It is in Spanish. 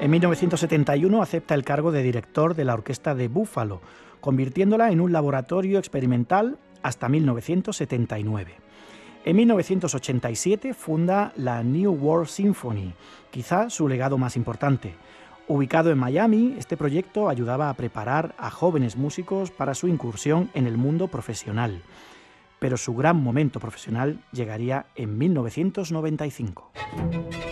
En 1971 acepta el cargo de director de la Orquesta de Buffalo, convirtiéndola en un laboratorio experimental hasta 1979. En 1987 funda la New World Symphony, quizá su legado más importante. Ubicado en Miami, este proyecto ayudaba a preparar a jóvenes músicos para su incursión en el mundo profesional. Pero su gran momento profesional llegaría en 1995.